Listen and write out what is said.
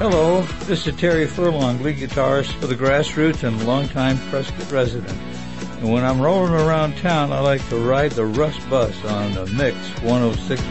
Hello, this is Terry Furlong, lead guitarist for the Grassroots and longtime Prescott resident. And when I'm rolling around town, I like to ride the Rust Bus on the Mix 106.